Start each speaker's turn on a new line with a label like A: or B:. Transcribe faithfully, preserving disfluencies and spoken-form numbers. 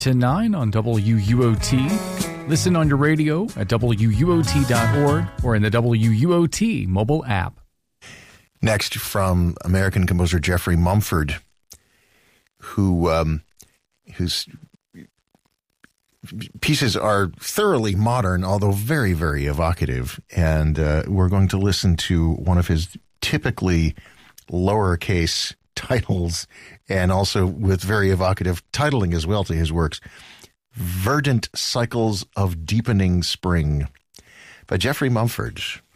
A: to nine on W U O T. Listen on your radio at W U O T dot org or in the W U O T mobile app.
B: Next, from American composer Jeffrey Mumford, who um, whose pieces are thoroughly modern, although very, very evocative. And uh, we're going to listen to one of his typically lowercase titles, and also with very evocative titling as well to his works, Verdant Cycles of Deepening Spring by Jeffrey Mumford.